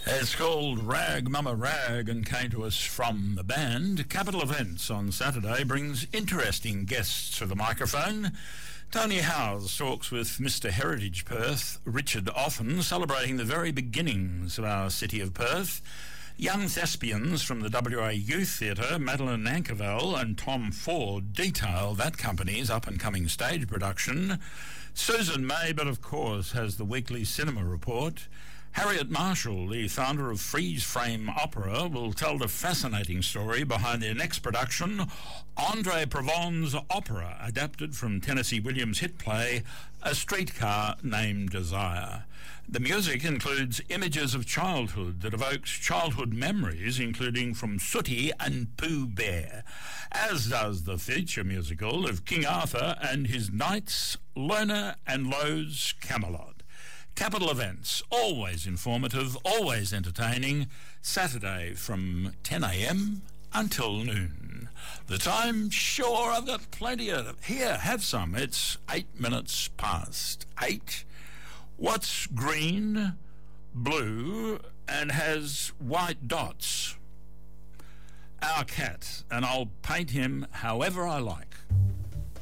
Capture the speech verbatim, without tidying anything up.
It's called Rag Mama Rag and came to us from the band. Capital Events on Saturday brings interesting guests to the microphone. Tony Howes talks with Mister Heritage Perth, Richard Offen, celebrating the very beginnings of our city of Perth. Young thespians from the W A Youth Theatre, Madeline Ankervell and Tom Ford, detail that company's up-and-coming stage production. Susan Maybert, of course, has the weekly cinema report. Harriet Marshall, the founder of Freeze Frame Opera, will tell the fascinating story behind their next production, Andre Prevon's opera, adapted from Tennessee Williams' hit play, A Streetcar Named Desire. The music includes images of childhood that evokes childhood memories, including from Sooty and Pooh Bear, as does the feature musical of King Arthur and his knights, Lerna and Lowe's Camelot. Capital Events, always informative, always entertaining, Saturday from ten a.m. until noon. The time? Sure, I've got plenty of it. Here, have some. It's eight minutes past eight. What's green, blue, and has white dots? Our cat, and I'll paint him however I like.